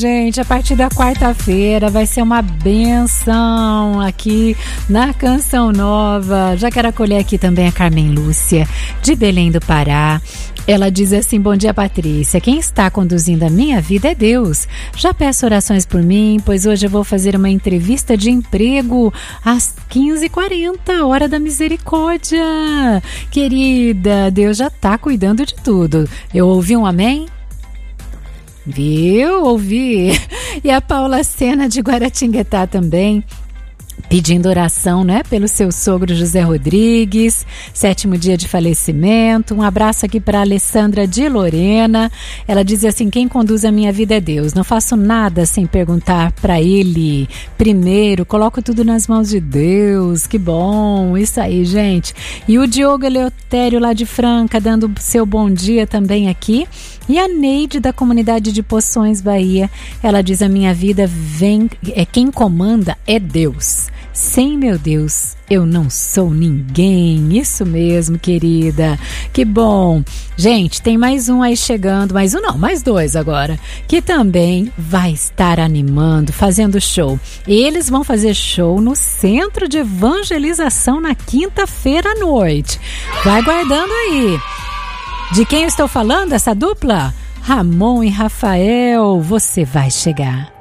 Gente, a partir da quarta-feira vai ser uma benção aqui na Canção Nova. Já quero acolher aqui também a Carmen Lúcia, de Belém do Pará. Ela diz assim: bom dia, Patrícia. Quem está conduzindo a minha vida é Deus. Já peço orações por mim, pois hoje eu vou fazer uma entrevista de emprego às 15h40, hora da misericórdia. Querida, Deus já está cuidando de tudo. Eu ouvi um amém? Viu? Ouvi. E a Paula Sena de Guaratinguetá também, pedindo oração, né, pelo seu sogro José Rodrigues, 7º dia de falecimento. Um abraço aqui para a Alessandra de Lorena. Ela diz assim: quem conduz a minha vida é Deus. Não faço nada sem perguntar para Ele. Primeiro, coloco tudo nas mãos de Deus. Que bom, isso aí, gente. E o Diogo Eleutério lá de Franca, dando seu bom dia também aqui. E a Neide da comunidade de Poções, Bahia, ela diz: a minha vida quem comanda é Deus. Sem meu Deus, eu não sou ninguém. Isso mesmo, querida. Que bom. Gente, tem mais um aí chegando. Mais um não, mais dois agora. Que também vai estar animando, fazendo show. Eles vão fazer show no Centro de Evangelização na quinta-feira à noite. Vai guardando aí. De quem eu estou falando, essa dupla? Ramon e Rafael. Você vai chegar.